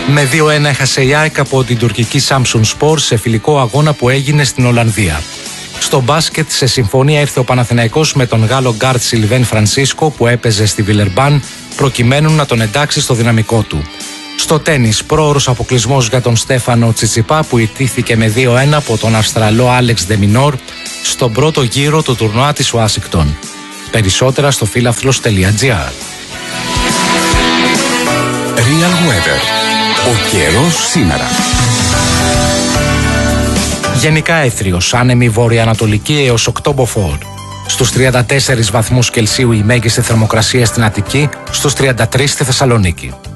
Με 2-1 έχασε η ΑΕΚ από την τουρκική Samsun Spor σε φιλικό αγώνα που έγινε στην Ολλανδία. Στο μπάσκετ, σε συμφωνία ήρθε ο Παναθηναϊκός με τον Γάλλο γκάρτ Σιλβέν Φρανσίσκο που έπαιζε στη Βιλερμπάν προκειμένου να τον εντάξει στο δυναμικό του. Στο τένις, πρόωρος αποκλεισμός για τον Στέφανο Τσιτσιπά που ιτήθηκε με 2-1 από τον Αυστραλό Άλεξ Ντεμινόρ στον πρώτο γύρο του τουρνουά της Ουάσιγκτον. Περισσότερα στο φίλαθλος.gr. Real Weather. Ο καιρός σήμερα. Γενικά έθριος, άνεμη βορειοανατολική έως 8 μποφόρ. Στους 34 βαθμούς Κελσίου η μέγιστη θερμοκρασία στην Αττική, στους 33 στη Θεσσαλονίκη.